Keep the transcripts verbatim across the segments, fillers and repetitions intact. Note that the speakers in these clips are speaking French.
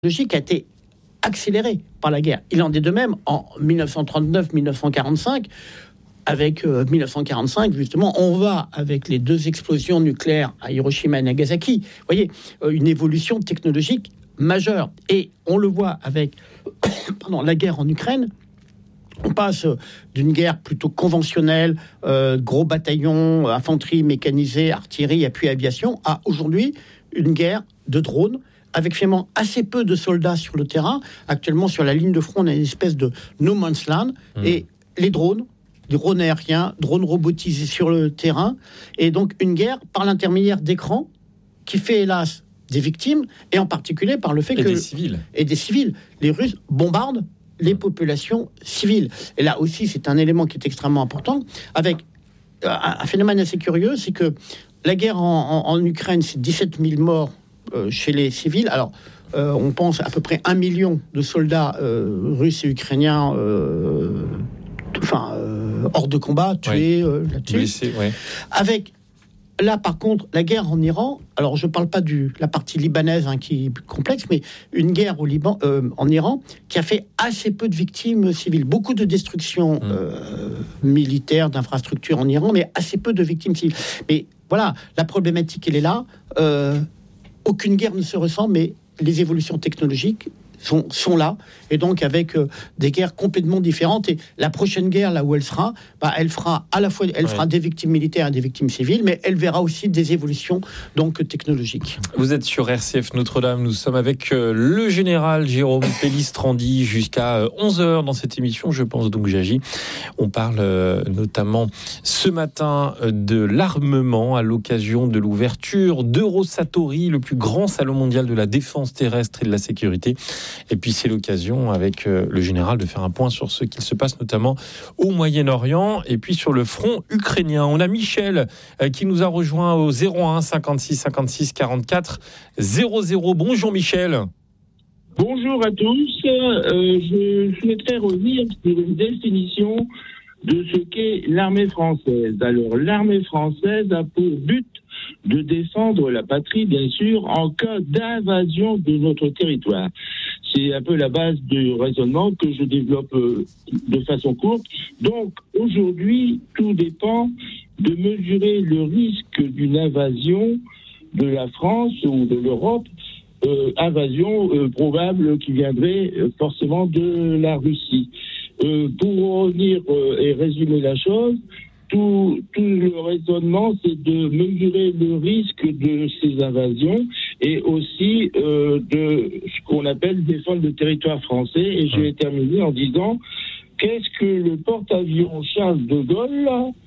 technologique a été accéléré par la guerre. Il en est de même en dix-neuf cent trente-neuf dix-neuf cent quarante-cinq. Avec euh, dix-neuf cent quarante-cinq, justement, on va avec les deux explosions nucléaires à Hiroshima et Nagasaki. Vous voyez, euh, une évolution technologique majeure. Et on le voit avec pardon, la guerre en Ukraine. On passe d'une guerre plutôt conventionnelle, euh, gros bataillons, infanterie mécanisée, artillerie, appui aviation, à aujourd'hui une guerre de drones, avec finalement assez peu de soldats sur le terrain. Actuellement, sur la ligne de front, on a une espèce de no man's land. Mmh. Et les drones, des drones aériens, drones robotisés sur le terrain. Et donc, une guerre par l'intermédiaire d'écrans qui fait, hélas, des victimes, et en particulier par le fait et que... des civils. Et des civils. Les Russes bombardent les populations civiles. Et là aussi, c'est un élément qui est extrêmement important, avec un phénomène assez curieux, c'est que la guerre en, en, en Ukraine, c'est dix-sept mille morts Euh, chez les civils. Alors, euh, on pense à peu près un million de soldats euh, russes et ukrainiens, euh, enfin, euh, hors de combat, tués, oui. euh, là-dessus. Blessés, ouais. Avec, là, par contre, la guerre en Iran, alors je ne parle pas de la partie libanaise, hein, qui est complexe, mais une guerre au Liban, euh, en Iran, qui a fait assez peu de victimes civiles. Beaucoup de destruction mmh. euh, militaire, d'infrastructures en Iran, mais assez peu de victimes civiles. Mais voilà, la problématique, elle est là. Euh, Aucune guerre ne se ressemble, mais les évolutions technologiques sont, sont là, et donc avec euh, des guerres complètement différentes. Et la prochaine guerre, là où elle sera, bah, elle fera à la fois, elle ouais. fera des victimes militaires et des victimes civiles, mais elle verra aussi des évolutions donc technologiques. Vous êtes sur R C F Notre-Dame. Nous sommes avec euh, le général Jérôme Pellistrandi jusqu'à euh, onze heures dans cette émission. Je pense donc j'agis. On parle euh, notamment ce matin euh, de l'armement à l'occasion de l'ouverture d'Eurosatori, le plus grand salon mondial de la défense terrestre et de la sécurité. Et puis c'est l'occasion avec euh, le général de faire un point sur ce qu'il se passe notamment au Moyen-Orient et puis sur le front ukrainien. On a Michel euh, qui nous a rejoint au zéro un cinquante-six cinquante-six quarante-quatre zéro zéro. Bonjour Michel. Bonjour à tous. Euh, je souhaiterais revenir sur une définition de ce qu'est l'armée française. Alors l'armée française a pour but de défendre la patrie, bien sûr, en cas d'invasion de notre territoire. C'est un peu la base du raisonnement que je développe euh, de façon courte. Donc, aujourd'hui, tout dépend de mesurer le risque d'une invasion de la France ou de l'Europe, euh, invasion euh, probable qui viendrait euh, forcément de la Russie. Euh, pour revenir euh, et résumer la chose, Tout, tout le raisonnement, c'est de mesurer le risque de ces invasions et aussi euh, de ce qu'on appelle défendre le territoire français. Et je vais terminer en disant, qu'est-ce que le porte-avions Charles de Gaulle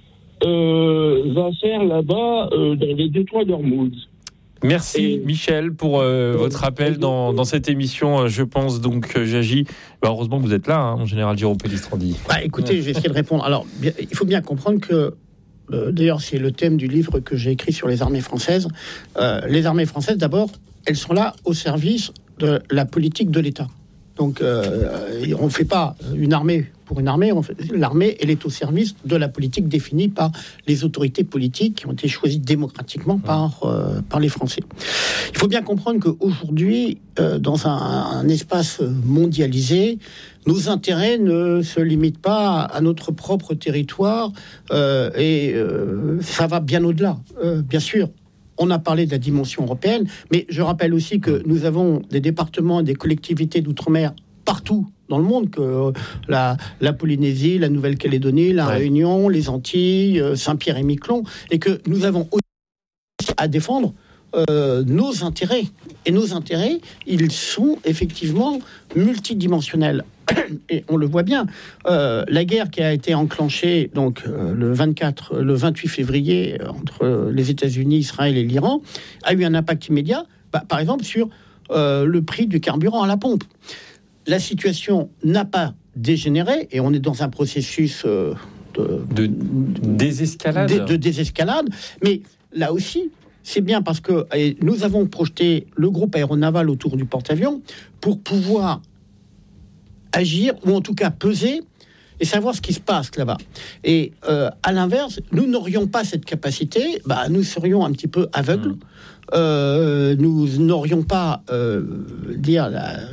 euh, va faire là-bas euh, dans les détroits d'Ormuz? Merci Et, Michel pour euh, votre appel dans, dans cette émission. Je pense donc euh, j'agis. Bah, heureusement que vous êtes là, hein, mon général Jérôme Pellistrandi. Bah, écoutez, je vais essayer de répondre. Alors, bien, il faut bien comprendre que, euh, d'ailleurs, c'est le thème du livre que j'ai écrit sur les armées françaises. Euh, les armées françaises, d'abord, elles sont là au service de la politique de l'État. Donc, euh, on ne fait pas une armée pour une armée. On fait, l'armée, elle est au service de la politique définie par les autorités politiques qui ont été choisies démocratiquement par, euh, par les Français. Il faut bien comprendre qu'aujourd'hui, euh, dans un, un espace mondialisé, nos intérêts ne se limitent pas à notre propre territoire euh, et euh, ça va bien au-delà, euh, bien sûr. On a parlé de la dimension européenne, mais je rappelle aussi que nous avons des départements et des collectivités d'outre-mer partout dans le monde, que la, la Polynésie, la Nouvelle-Calédonie, la ouais. Réunion, les Antilles, Saint-Pierre et Miquelon, et que nous avons aussi à défendre euh, nos intérêts. Et nos intérêts, ils sont effectivement multidimensionnels. Et on le voit bien, euh, la guerre qui a été enclenchée donc euh, le vingt-quatre, le vingt-huit février entre les États-Unis, Israël et l'Iran a eu un impact immédiat, bah, par exemple sur euh, le prix du carburant à la pompe. La situation n'a pas dégénéré et on est dans un processus euh, de, de désescalade. De, de désescalade, mais là aussi. C'est bien parce que nous avons projeté le groupe aéronaval autour du porte-avions pour pouvoir agir, ou en tout cas peser et savoir ce qui se passe là-bas. Et euh, à l'inverse, nous n'aurions pas cette capacité, bah, nous serions un petit peu aveugles. Mmh. Euh, nous n'aurions pas euh, dire la,